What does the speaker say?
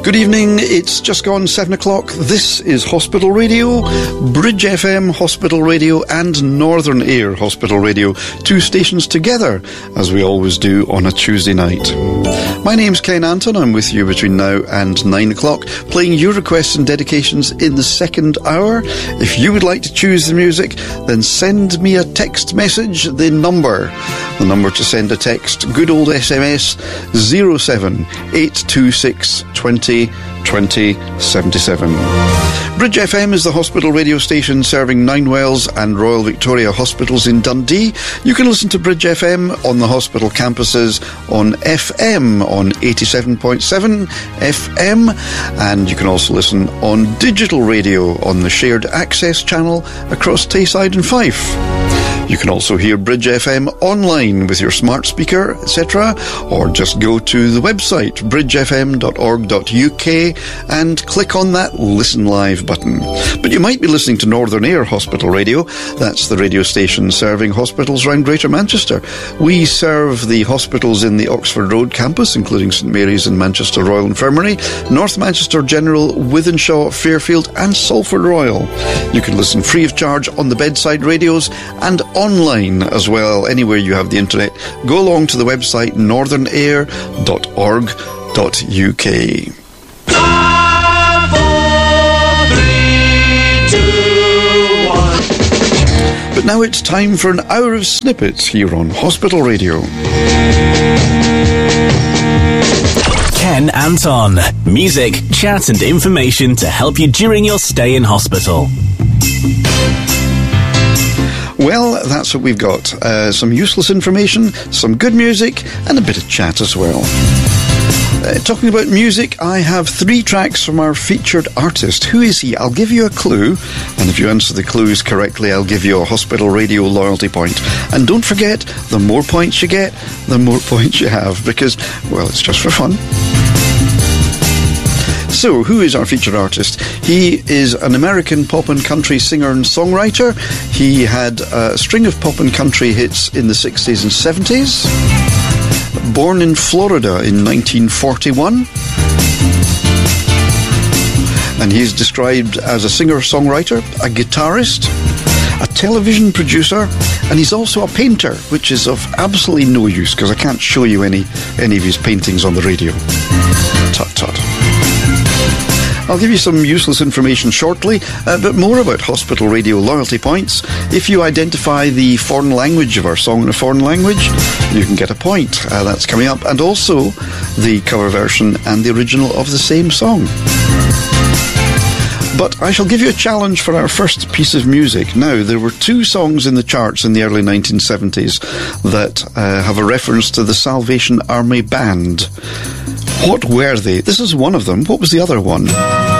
Good evening, it's just gone 7 o'clock. This is Hospital Radio, Bridge FM Hospital Radio and Northern Air Hospital Radio. Two stations together, as we always do on a Tuesday night. My name's Ken Anton, I'm with you between now and 9 o'clock, playing your requests and dedications in the second hour. If you would like to choose the music, then send me a text message. The number to send a text, good old SMS, 07826 20 2077. Bridge FM is the hospital radio station serving Ninewells and Royal Victoria Hospitals in Dundee. You can listen to Bridge FM on the hospital campuses on FM on 87.7 FM, and you can also listen on digital radio on the Shared Access channel across Tayside and Fife. You can also hear Bridge FM online with your smart speaker, etc., or just go to the website bridgefm.org.uk and click on that Listen Live button. But you might be listening to Northern Air Hospital Radio. That's the radio station serving hospitals around Greater Manchester. We serve the hospitals in the Oxford Road campus, including St Mary's and Manchester Royal Infirmary, North Manchester General, Wythenshawe, Fairfield and Salford Royal. You can listen free of charge on the bedside radios and online as well, anywhere you have the internet. Go along to the website northernair.org.uk. 5, 4, 3, 2, 1. But now it's time for an hour of snippets here on Hospital Radio. Ken Anton. Music, chat and information to help you during your stay in hospital. Well, that's what we've got. Some useless information, some good music, and a bit of chat as well. Talking about music, I have 3 tracks from our featured artist. Who is he? I'll give you a clue, and if you answer the clues correctly, I'll give you a Hospital Radio loyalty point. And don't forget, the more points you get, the more points you have, because, well, it's just for fun. So, who is our featured artist? He is an American pop and country singer and songwriter. He had a string of pop and country hits in the 60s and 70s. Born in Florida in 1941. And he's described as a singer-songwriter, a guitarist, a television producer, and he's also a painter, which is of absolutely no use because I can't show you any of his paintings on the radio. Tut tut. I'll give you some useless information shortly, but more about Hospital Radio loyalty points. If you identify the foreign language of our song in a foreign language, you can get a point. That's coming up. And also the cover version and the original of the same song. But I shall give you a challenge for our first piece of music. Now, there were 2 songs in the charts in the early 1970s that have a reference to the Salvation Army Band. What were they? This is one of them. What was the other one?